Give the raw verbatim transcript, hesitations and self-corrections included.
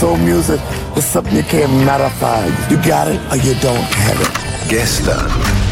Soul music is something you can't modify. You got it or you don't have it. Gestern.